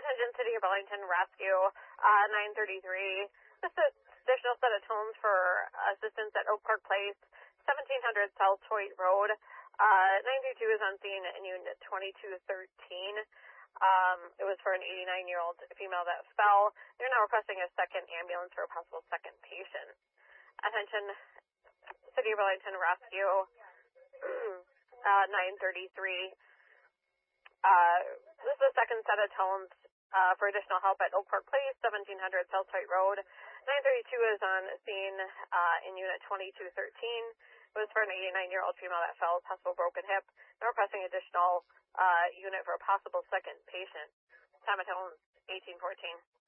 Attention City of Burlington Rescue, 933. This is additional set of tones for assistance at Oak Park Place, 1700 South Hoyt Road. 932 is on scene in Unit 2213. It was for an 89-year-old female that fell. They're now requesting a second ambulance for a possible second patient. Attention City of Burlington Rescue, 933. This is the second set of tones for additional help at Oak Park Place, 1700 South Hoyt Road. 932 is on scene in Unit 2213. It was for an 89-year-old female that fell, possible broken hip. They're requesting additional unit for a possible second patient. Time of tone 1814.